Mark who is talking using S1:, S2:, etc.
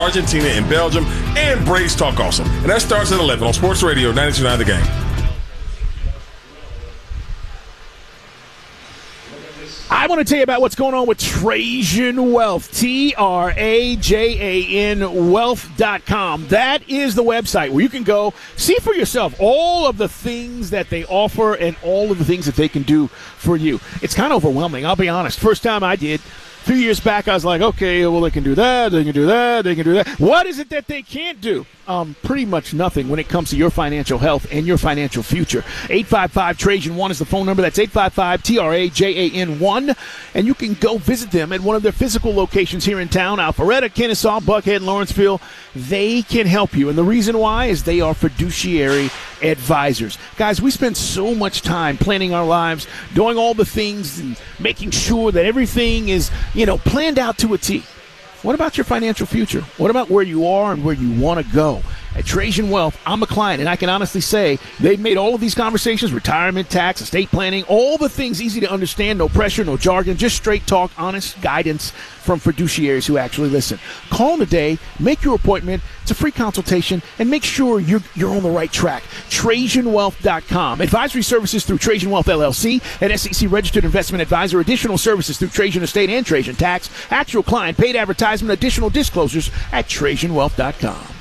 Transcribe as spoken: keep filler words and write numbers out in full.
S1: Argentina and Belgium, and Braves Talk Awesome. And that starts at eleven on Sports Radio ninety-two point nine The Game.
S2: I want to tell you about what's going on with Trajan Wealth, T R A J A N wealth dot com. That is the website where you can go see for yourself all of the things that they offer and all of the things that they can do for you. It's kind of overwhelming, I'll be honest. First time I did, a few years back, I was like, okay, well, they can do that, they can do that, they can do that. What is it that they can't do? Um, pretty much nothing when it comes to your financial health and your financial future. eight five five Trajan one is the phone number. That's eight five five T R A J A N one. And you can go visit them at one of their physical locations here in town, Alpharetta, Kennesaw, Buckhead, Lawrenceville. They can help you. And the reason why is they are fiduciary advisors. Guys, we spend so much time planning our lives, doing all the things and making sure that everything is, you know, planned out to a T. What about your financial future? What about where you are and where you want to go? At Trajan Wealth, I'm a client, and I can honestly say they've made all of these conversations, retirement, tax, estate planning, all the things easy to understand, no pressure, no jargon, just straight talk, honest guidance from fiduciaries who actually listen. Call today, make your appointment. It's a free consultation, and make sure you're, you're on the right track. Trajan Wealth dot com. Advisory services through Trajan Wealth, L L C, an S E C-registered investment advisor. Additional services through Trajan Estate and Trajan Tax. Actual client, paid advertisement, additional disclosures at Trajan Wealth dot com.